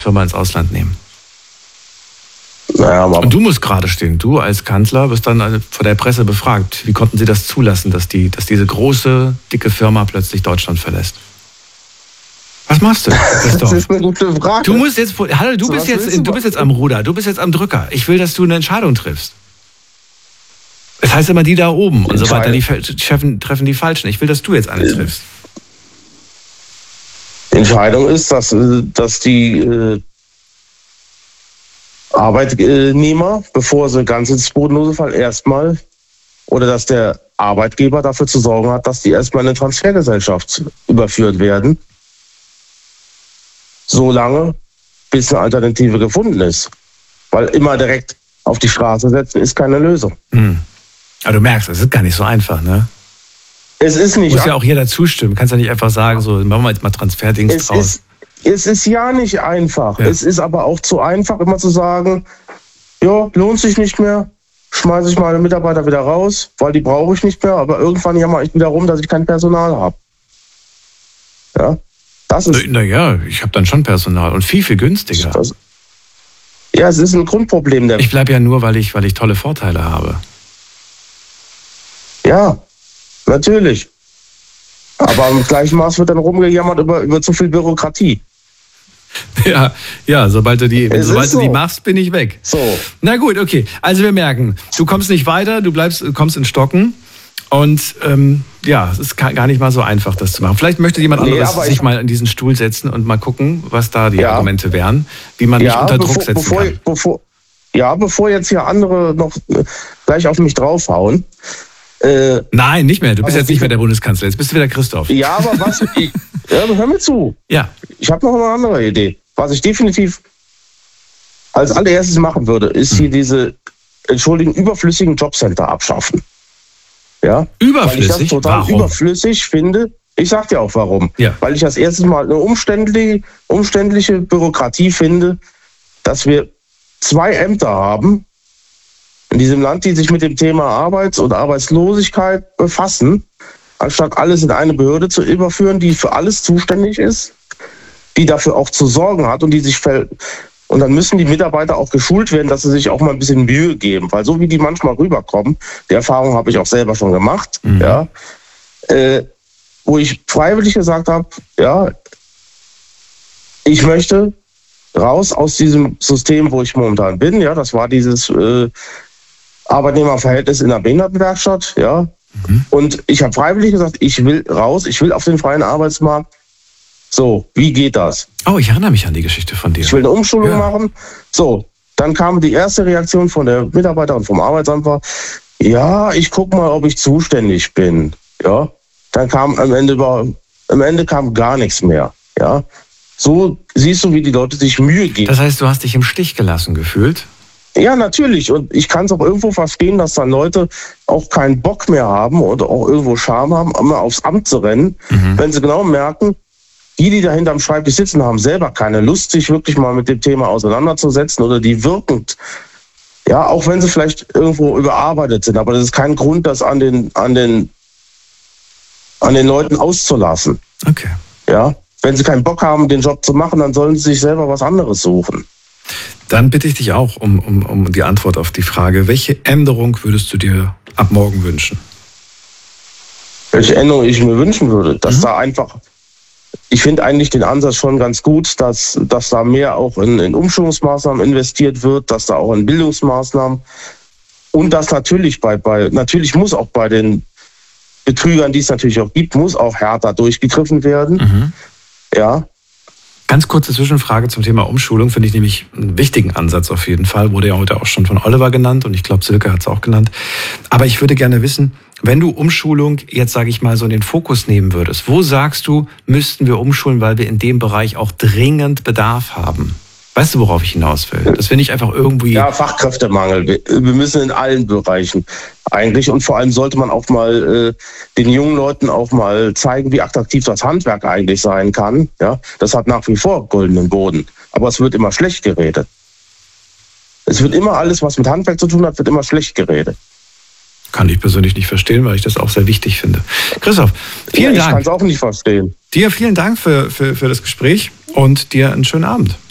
Firma ins Ausland nehmen. Naja, und du musst gerade stehen. Du als Kanzler wirst dann vor der Presse befragt. Wie konnten Sie das zulassen, dass diese große, dicke Firma plötzlich Deutschland verlässt? Was machst du? Das ist eine gute Frage. Du musst jetzt, hallo, du bist jetzt am Ruder, du bist jetzt am Drücker. Ich will, dass du eine Entscheidung triffst. Es heißt immer, die da oben und so weiter, die treffen die Falschen. Ich will, dass du jetzt eine triffst. Die Entscheidung ist, dass die Arbeitnehmer, bevor sie ganz ins Bodenlose fallen, erstmal, oder dass der Arbeitgeber dafür zu sorgen hat, dass die erstmal in eine Transfergesellschaft überführt werden. So lange, bis eine Alternative gefunden ist. Weil immer direkt auf die Straße setzen, ist keine Lösung. Aber du merkst, es ist gar nicht so einfach, ne? Es ist nicht. Muss ja auch jeder zustimmen. Kannst ja nicht einfach sagen, so, machen wir jetzt mal Transferdings draus. Es ist ja nicht einfach. Ja. Es ist aber auch zu einfach, immer zu sagen, ja, lohnt sich nicht mehr, schmeiße ich meine Mitarbeiter wieder raus, weil die brauche ich nicht mehr, aber irgendwann jammer ich wieder rum, dass ich kein Personal habe. Ja, das ist... Naja, ich habe dann schon Personal und viel, viel günstiger. Ja, es ist ein Grundproblem. Ich bleibe ja nur, weil ich tolle Vorteile habe. Ja, natürlich. Aber im gleichen Maß wird dann rumgejammert über zu viel Bürokratie. Ja, sobald du die machst, bin ich weg. So. Na gut, okay. Also wir merken, du kommst nicht weiter, kommst ins Stocken. Und es ist gar nicht mal so einfach, das zu machen. Vielleicht möchte jemand anderes sich mal in diesen Stuhl setzen und mal gucken, was da die Argumente wären, wie man mich unter Druck setzen kann. Bevor jetzt hier andere noch gleich auf mich draufhauen. Nein, nicht mehr. Du bist jetzt nicht mehr der Bundeskanzler. Jetzt bist du wieder Christoph. Ja, aber hör mir zu. Ja. Ich habe noch eine andere Idee. Was ich definitiv als allererstes machen würde, ist hier diese, überflüssigen Jobcenter abschaffen. Ja? Überflüssig? Weil ich das total überflüssig finde. Ich sag dir auch warum. Ja. Weil ich das erste Mal eine umständliche Bürokratie finde, dass wir 2 Ämter haben in diesem Land, die sich mit dem Thema Arbeit und Arbeitslosigkeit befassen, anstatt alles in eine Behörde zu überführen, die für alles zuständig ist, die dafür auch zu sorgen hat und und dann müssen die Mitarbeiter auch geschult werden, dass sie sich auch mal ein bisschen Mühe geben. Weil so wie die manchmal rüberkommen, die Erfahrung habe ich auch selber schon gemacht, wo ich freiwillig gesagt habe, ja, ich möchte raus aus diesem System, wo ich momentan bin. Ja, das war dieses Arbeitnehmerverhältnis in der Behindertenwerkstatt. Ja. Und ich habe freiwillig gesagt, ich will raus, ich will auf den freien Arbeitsmarkt. So, wie geht das? Oh, ich erinnere mich an die Geschichte von dir. Ich will eine Umschulung machen. So, dann kam die erste Reaktion von der Mitarbeiter und vom Arbeitsamt war, ja, ich gucke mal, ob ich zuständig bin. Ja, dann kam am Ende kam gar nichts mehr. Ja, so siehst du, wie die Leute sich Mühe geben. Das heißt, du hast dich im Stich gelassen gefühlt? Ja, natürlich. Und ich kann es auch irgendwo verstehen, dass dann Leute auch keinen Bock mehr haben oder auch irgendwo Scham haben, immer aufs Amt zu rennen, wenn sie genau merken, die da hinterm Schreibtisch sitzen, haben selber keine Lust, sich wirklich mal mit dem Thema auseinanderzusetzen oder die wirkend, ja, auch wenn sie vielleicht irgendwo überarbeitet sind. Aber das ist kein Grund, das an den Leuten auszulassen. Okay. Ja, wenn sie keinen Bock haben, den Job zu machen, dann sollen sie sich selber was anderes suchen. Dann bitte ich dich auch um die Antwort auf die Frage, welche Änderung würdest du dir ab morgen wünschen? Welche Änderung ich mir wünschen würde? Dass da einfach, ich finde eigentlich den Ansatz schon ganz gut, dass da mehr auch in Umschulungsmaßnahmen investiert wird, dass da auch in Bildungsmaßnahmen und dass natürlich natürlich muss auch bei den Betrügern, die es natürlich auch gibt, muss auch härter durchgegriffen werden. Ja. Ganz kurze Zwischenfrage zum Thema Umschulung, finde ich nämlich einen wichtigen Ansatz auf jeden Fall. Wurde ja heute auch schon von Oliver genannt und ich glaube, Silke hat es auch genannt. Aber ich würde gerne wissen, wenn du Umschulung jetzt, sage ich mal, so in den Fokus nehmen würdest, wo sagst du, müssten wir umschulen, weil wir in dem Bereich auch dringend Bedarf haben? Weißt du, worauf ich hinaus will? Dass wir nicht einfach irgendwie... Ja, Fachkräftemangel. Wir müssen in allen Bereichen eigentlich. Und vor allem sollte man auch mal den jungen Leuten auch mal zeigen, wie attraktiv das Handwerk eigentlich sein kann. Ja, das hat nach wie vor goldenen Boden. Aber es wird immer schlecht geredet. Es wird immer alles, was mit Handwerk zu tun hat, wird immer schlecht geredet. Kann ich persönlich nicht verstehen, weil ich das auch sehr wichtig finde. Christoph, vielen Dank. Ich kann es auch nicht verstehen. Dir vielen Dank für das Gespräch und dir einen schönen Abend.